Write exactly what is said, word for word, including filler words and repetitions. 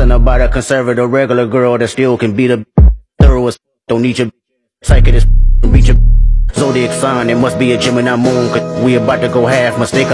Something about a conservative regular girl that still can beat a thorough as don't need your psychic as reach a zodiac sign. It must be a Gemini moon, cause we about to go half. Mistake